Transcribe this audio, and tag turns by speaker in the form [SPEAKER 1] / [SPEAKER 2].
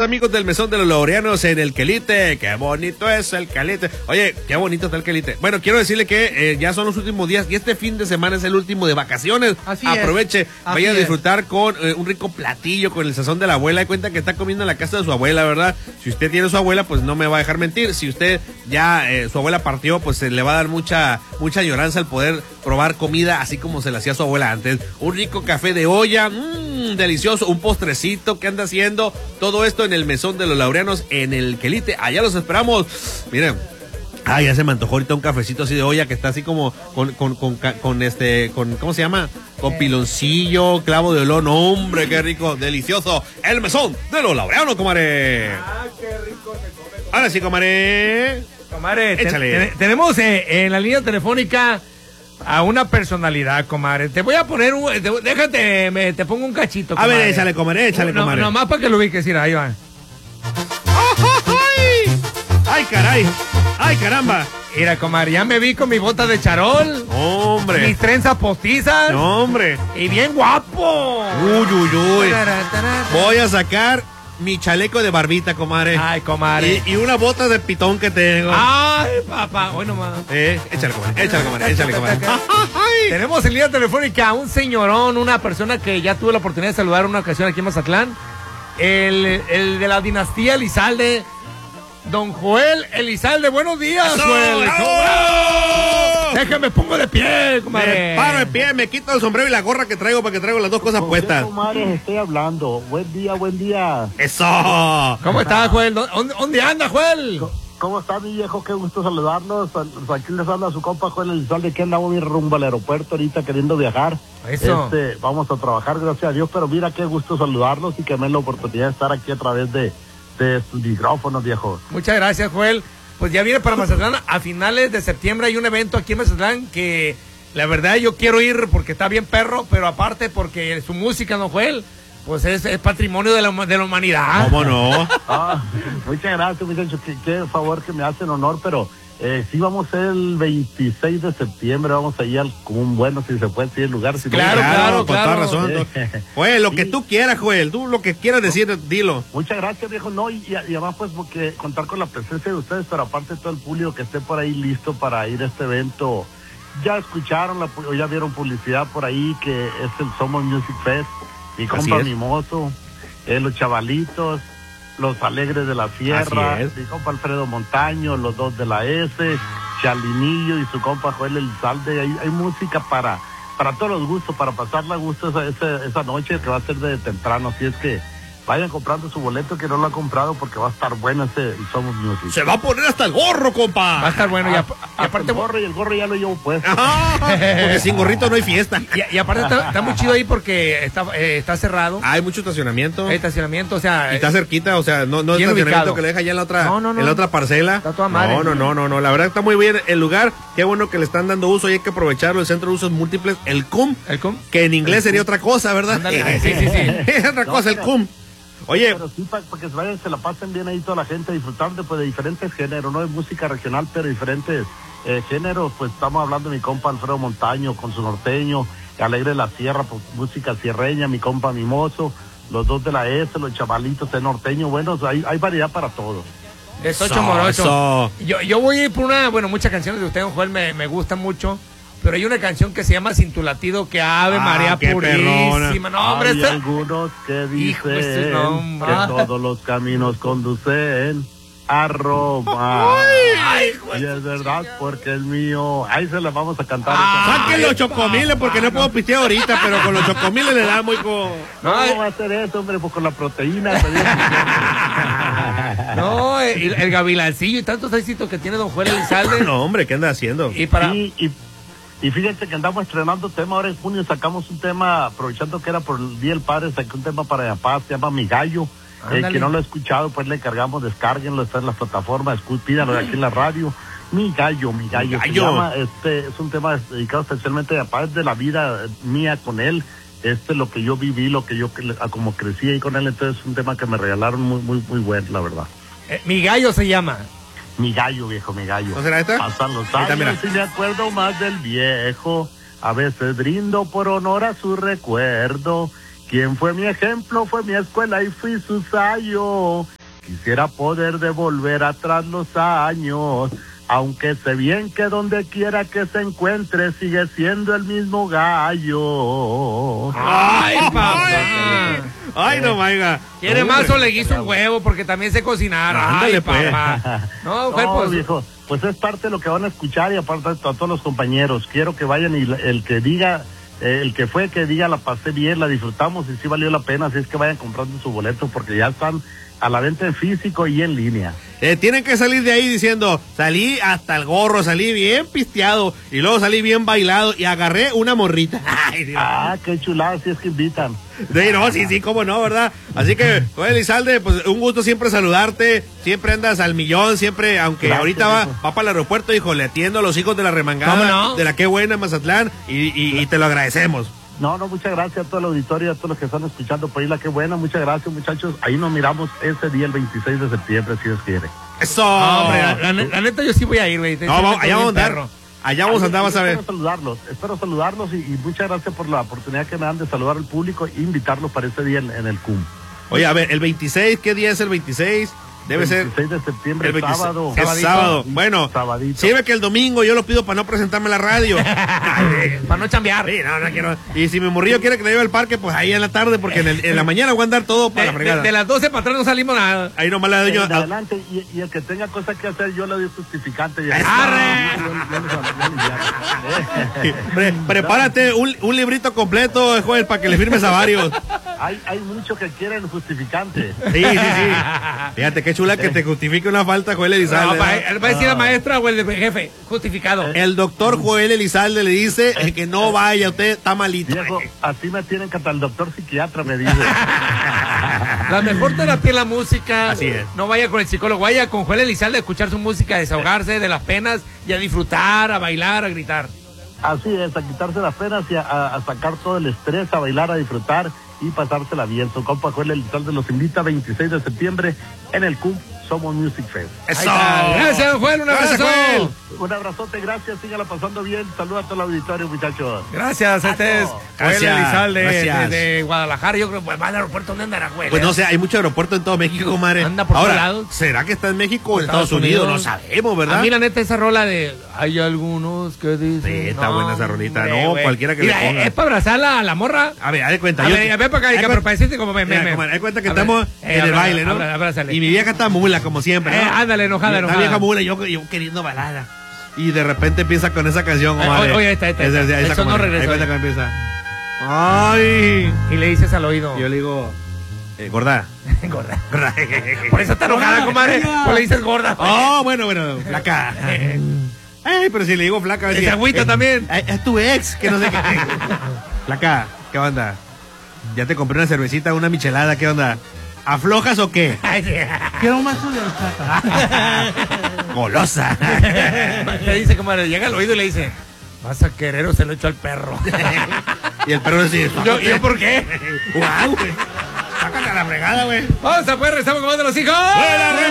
[SPEAKER 1] amigos del Mesón de los Laureanos en el Quelite. Qué bonito es el Quelite. Oye, qué bonito está el Quelite. Bueno, quiero decirle que ya son los últimos días y este fin de semana es el último de vacaciones. Aproveche, vaya a disfrutar con un rico platillo con el sazón de la abuela. De cuenta que está comiendo en la casa de su abuela, ¿verdad? Si usted tiene su abuela, pues no me va a dejar mentir. Si usted ya su abuela partió, pues se le va a dar mucha añoranza al poder probar comida así como se le hacía a su abuela antes. Un rico café de olla, delicioso, un postrecito que anda haciendo. Todo esto en el Mesón de los Laureanos en el Quelite. Allá los esperamos. Miren. Ya se me antojó ahorita un cafecito así de olla que está así como con ¿cómo se llama? Con piloncillo, clavo de olor. Hombre, qué rico, delicioso. El Mesón de los Laureanos, comadre.
[SPEAKER 2] Qué rico se come.
[SPEAKER 1] Ahora sí, comadre.
[SPEAKER 2] Comadre, tenemos en la línea telefónica a una personalidad, comadre. Te voy a poner déjate, te pongo un cachito, comadre.
[SPEAKER 1] A ver, échale, comadre, comadre.
[SPEAKER 2] Nomás para que lo ubiques, mira, ahí va.
[SPEAKER 1] ¡Ay, caray! ¡Ay, caramba!
[SPEAKER 2] Mira, comadre, ya me vi con mi bota de charol.
[SPEAKER 1] ¡Hombre!
[SPEAKER 2] Mis trenzas postizas.
[SPEAKER 1] ¡No, hombre!
[SPEAKER 2] Y bien guapo.
[SPEAKER 1] ¡Uy! Voy a sacar mi chaleco de barbita, comadre.
[SPEAKER 2] Ay, comadre.
[SPEAKER 1] Y una bota de pitón que tengo.
[SPEAKER 2] Ay, papá. Bueno, más.
[SPEAKER 1] Échale, comadre.
[SPEAKER 2] Tenemos en línea telefónica a un señorón, una persona que ya tuve la oportunidad de saludar una ocasión aquí en Mazatlán. El de la dinastía Elizalde. Don Joel Elizalde, buenos días, Joel. Déjame, pongo de pie, comadre.
[SPEAKER 1] Me paro de pie, me quito el sombrero y la gorra que traigo para que traigo las dos cosas puestas.
[SPEAKER 3] Comadre, estoy hablando. Buen día.
[SPEAKER 1] ¡Eso!
[SPEAKER 2] ¿Cómo estás, Joel? ¿Dónde anda, Joel?
[SPEAKER 3] ¿Cómo está, mi viejo? Qué gusto saludarlos. Aquí les habla su compa Joel Elizalde, que andamos bien rumbo al aeropuerto ahorita queriendo viajar.
[SPEAKER 2] Eso.
[SPEAKER 3] Vamos a trabajar, gracias a Dios, pero mira qué gusto saludarlos y que me den la oportunidad de estar aquí a través de sus micrófonos, viejo.
[SPEAKER 2] Muchas gracias, Joel. Pues ya viene para Mazatlán. A finales de septiembre hay un evento aquí en Mazatlán que la verdad yo quiero ir porque está bien perro, pero aparte porque su música, ¿no, Joel? Pues es patrimonio de la humanidad.
[SPEAKER 1] ¿Cómo no?
[SPEAKER 3] Muchas gracias, muchachos. Qué favor que me hacen honor, pero sí vamos el 26 de septiembre, vamos a ir al CUM, bueno, si se puede decir el lugar. Si
[SPEAKER 1] claro, con toda razón. Joel, lo que tú quieras, Joel, tú lo que quieras decir, dilo.
[SPEAKER 3] Muchas gracias, viejo. No, y además pues porque contar con la presencia de ustedes, pero aparte todo el público que esté por ahí listo para ir a este evento. Ya escucharon, o ya vieron publicidad por ahí que es el Somos Music Fest. Mi compa Mimoso, los chavalitos, los Alegres de la Sierra, mi compa Alfredo Montaño, los dos de la S, Chalinillo y su compa Joel Elizalde. Hay música para todos los gustos, para pasarla a gusto esa noche que va a ser de temprano. Así es que vayan comprando su boleto que no lo ha comprado porque va a estar bueno ese Somos Music.
[SPEAKER 1] Se va a poner hasta el gorro, compa.
[SPEAKER 2] Va a estar bueno. Y aparte
[SPEAKER 3] el gorro ya lo llevo puesto.
[SPEAKER 1] Porque sin gorrito no hay fiesta.
[SPEAKER 2] Y aparte está muy chido ahí porque está cerrado.
[SPEAKER 1] Hay mucho estacionamiento.
[SPEAKER 2] O sea.
[SPEAKER 1] Y está cerquita, o sea, no es estacionamiento que le deja allá en la otra, en la otra parcela.
[SPEAKER 2] Está toda madre.
[SPEAKER 1] No. La verdad está muy bien el lugar. Qué bueno que le están dando uso y hay que aprovecharlo. El centro de usos múltiples, el CUM. Que en inglés sería otra cosa, ¿verdad?
[SPEAKER 2] Sí.
[SPEAKER 1] Es otra cosa, el CUM. Oye,
[SPEAKER 3] pero sí, para que se la pasen bien ahí toda la gente, disfrutar de diferentes géneros, no de música regional, pero diferentes géneros. Pues estamos hablando de mi compa Alfredo Montaño con su norteño, Alegre de la Sierra, pues música sierreña, mi compa Mimoso, los dos de la S, los chavalitos de norteño. Bueno, hay variedad para todos.
[SPEAKER 2] Es ocho morocho. Yo voy a ir por muchas canciones de usted, don Joel, me gustan mucho. Pero hay una canción que se llama Sin tu latido, que Ave María purísima. No, hombre,
[SPEAKER 3] hay algunos que dicen que todos los caminos conducen a Roma. Y es verdad porque el mío. Ahí se la vamos a cantar.
[SPEAKER 1] Saquen los chocomiles porque no puedo pistear ahorita, pero con los chocomiles le da muy
[SPEAKER 3] ¿Cómo va a hacer eso, hombre? Pues con la proteína.
[SPEAKER 2] No, el gavilancillo y tantos éxitos que tiene don Joel Elizalde.
[SPEAKER 1] No, hombre, ¿qué anda haciendo?
[SPEAKER 3] Y fíjense que andamos estrenando tema, ahora en junio sacamos un tema, aprovechando que era por el Día del Padre, saqué un tema para mi papá, se llama Mi Gallo, que no lo he escuchado, pues le encargamos, descárguenlo, está en las plataformas, pídanlo aquí en la radio. Mi gallo. Se llama, es un tema dedicado especialmente a mi papá, es de la vida mía con él, lo que yo viví, lo que yo, como crecí ahí con él, entonces es un tema que me regalaron muy bueno, la verdad.
[SPEAKER 2] Mi Gallo se llama.
[SPEAKER 3] Mi gallo, viejo, mi gallo.
[SPEAKER 1] ¿No será esta?
[SPEAKER 3] Pasan los años y me acuerdo más del viejo. A veces brindo por honor a su recuerdo. Quien fue mi ejemplo, fue mi escuela y fui su sayo. Quisiera poder devolver atrás los años, aunque sé bien que donde quiera que se encuentre sigue siendo el mismo gallo.
[SPEAKER 1] ¡Ay, papá! ¡Ay, no, maiga!
[SPEAKER 2] ¿Quiere más o le guiso un huevo? Porque también sé cocinar.
[SPEAKER 1] Ándale, pues.
[SPEAKER 2] No,
[SPEAKER 3] pues, viejo, pues es parte de lo que van a escuchar y aparte a todos los compañeros. Quiero que vayan y el que diga, el que fue que diga la pasé bien, la disfrutamos y sí valió la pena, así es que vayan comprando su boleto porque ya están a la venta en físico y en línea.
[SPEAKER 1] Tienen que salir de ahí diciendo, salí hasta el gorro, salí bien pisteado y luego salí bien bailado y agarré una morrita. Ay, Dios.
[SPEAKER 3] Qué chulada, si es que invitan.
[SPEAKER 1] Sí, cómo no, ¿verdad? Así que, Joel Elizalde, pues un gusto siempre saludarte, siempre andas al millón, siempre, aunque gracias, ahorita va para el aeropuerto, hijo, le atiendo a los hijos de la remangada, de la Qué Buena Mazatlán y te lo agradecemos.
[SPEAKER 3] No, muchas gracias a todo el auditorio, a todos los que están escuchando por ahí la Qué Buena, muchas gracias, muchachos. Ahí nos miramos ese día, el 26 de septiembre, si Dios quiere.
[SPEAKER 1] ¡Eso!
[SPEAKER 2] Hombre, la neta yo sí voy a ir, güey.
[SPEAKER 1] Allá vamos a andar. Allá vamos a andar, vas a ver.
[SPEAKER 3] Espero saludarlos y muchas gracias por la oportunidad que me dan de saludar al público e invitarlos para ese día en el CUM.
[SPEAKER 1] Oye, a ver, el 26, ¿qué día es el 26? Debe ser
[SPEAKER 3] 26 de septiembre, el sábado.
[SPEAKER 1] Es sábado. Bueno, sirve que el domingo yo lo pido para no presentarme en la radio.
[SPEAKER 2] Para no chambear.
[SPEAKER 1] Sí, no quiero. Y si mi morrillo quiere que le lleve al parque, pues ahí en la tarde, porque en la mañana voy a andar todo para la fregada.
[SPEAKER 2] De las 12 para atrás no salimos nada.
[SPEAKER 1] Ahí nomás le doy yo.
[SPEAKER 3] Adelante, y el que tenga cosas que hacer, yo le doy justificante.
[SPEAKER 1] Prepárate un librito completo, Joel, para que le firmes a varios.
[SPEAKER 3] Hay muchos que quieren justificante.
[SPEAKER 1] Sí. Fíjate qué chula que te justifique una falta, Joel Elizalde.
[SPEAKER 2] Va a decir la maestra o el jefe, justificado.
[SPEAKER 1] El doctor Joel Elizalde le dice que no vaya, usted está malito.
[SPEAKER 3] Viejo, así me tienen que hasta el doctor psiquiatra me dice.
[SPEAKER 2] La mejor terapia es la música.
[SPEAKER 1] Así es.
[SPEAKER 2] No vaya con el psicólogo, vaya con Joel Elizalde a escuchar su música, a desahogarse de las penas y a disfrutar, a bailar, a gritar.
[SPEAKER 3] Así es, a quitarse las penas y a sacar todo el estrés, a bailar, a disfrutar y pasársela bien. Su compa Joel Elizalde los invita 26 de septiembre en el CUM Somos Music Fest.
[SPEAKER 1] ¡Eso!
[SPEAKER 2] Gracias, Joel, un abrazo.
[SPEAKER 3] Joel. Un abrazote, gracias, sígala pasando bien. Saludos a todo el auditorio, muchachos.
[SPEAKER 2] Gracias, este es Joel Elizalde de Guadalajara. Yo creo que va al aeropuerto. ¿Dónde andará, Joel?
[SPEAKER 1] Pues no sé, hay mucho aeropuerto en todo México, comadre.
[SPEAKER 2] Anda por todos lados.
[SPEAKER 1] ¿Será que está en México o en Estados Unidos? No sabemos, ¿verdad?
[SPEAKER 2] A mí la neta esa rola de hay algunos que dicen.
[SPEAKER 1] Sí, está buena esa rolita, ¿no? Cualquiera que le ponga.
[SPEAKER 2] Es para abrazarla a la morra.
[SPEAKER 1] A ver, haz de cuenta.
[SPEAKER 2] A ver para acá, para decirte como me.
[SPEAKER 1] Haz de cuenta que estamos en el baile, ¿no? Y mi vieja está mula, como siempre, ¿no?
[SPEAKER 2] Ándale, enojada.
[SPEAKER 1] La vieja mula, yo queriendo balada. Y de repente empieza con esa canción, comadre.
[SPEAKER 2] Oye, esta. Eso no regresó.
[SPEAKER 1] Ahí cuenta que empieza. ¡Ay!
[SPEAKER 2] Y le dices al oído.
[SPEAKER 1] Yo le digo, gorda.
[SPEAKER 2] Gorda. Por eso está enojada, comadre. Pues le dices gorda.
[SPEAKER 1] Oh, bueno, flaca. Ay, pero si le digo flaca, a ver si.
[SPEAKER 2] Esa agüita también.
[SPEAKER 1] Es tu ex, que no sé qué. Flaca, ¿qué onda? Ya te compré una cervecita, una michelada, ¿qué onda? ¿Aflojas o qué?
[SPEAKER 4] Quiero más de horchata.
[SPEAKER 1] Golosa.
[SPEAKER 2] Le dice, comadre, llega al oído y le dice, vas a querer o se lo echo al perro.
[SPEAKER 1] Y el perro dice,
[SPEAKER 2] ¿yo por qué?
[SPEAKER 1] ¡Guau, güey! Sácate a la fregada, güey.
[SPEAKER 2] Vamos a pues, rezamos con más de los hijos.